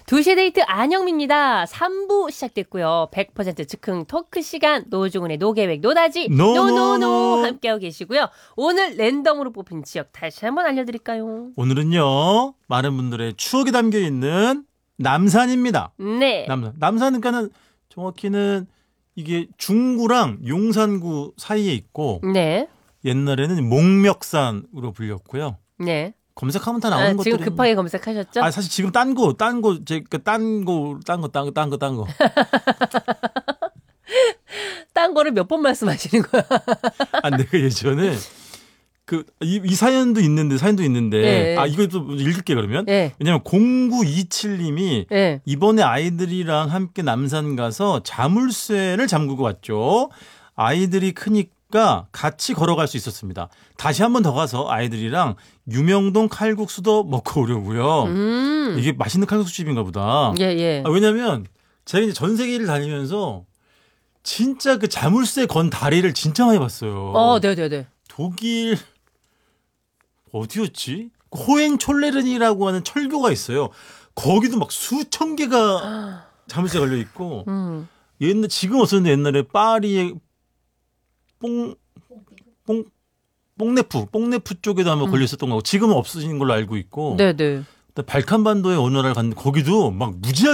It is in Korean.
2시 데이트 안영미입니다. 3부 시작됐고요. 100% 즉흥 토크 시간 노중훈의 노계획 노다지 노노노 함께하고 계시고요. 오늘 랜덤으로 뽑힌 지역 다시 한번 알려드릴까요? 오늘은요. 많은 분들의 추억이 담겨있는 남산입니다. 네. 남산 그러니까는 정확히는 이게 중구랑 용산구 사이에 있고 네. 옛날에는 목멱산으로 불렸고요. 네. 검색하면 다 나오는 것들이. 지금 급하게 검색하셨죠? 사실 지금 딴 거. 딴 거를 몇 번 말씀하시는 거야? 내가 예전에 이 사연도 있는데 네. 이거 좀 읽을게 그러면. 네. 왜냐면 0927님이 네. 이번에 아이들이랑 함께 남산 가서 자물쇠를 잠그고 왔죠. 아이들이 크니까 같이 걸어갈 수 있었습니다. 다시 한 번 더 가서 아이들이랑 유명동 칼국수도 먹고 오려고요. 이게 맛있는 칼국수집인가 보다. 예. 왜냐면 제가 이제 전 세계를 다니면서 진짜 그 자물쇠 건 다리를 진짜 많이 봤어요. 네네네. 독일 어디였지? 호행촐레른이라고 하는 철교가 있어요. 거기도 막 수천 개가 자물쇠 걸려 있고. 지금 없었는데 옛날에 파리의 뽕네프 쪽에도 한번 걸려 있었던 거고 지금은 없어진 걸로 알고 있고. 네네. 발칸반도의 어느 나라를 갔는데 거기도 막 무지하게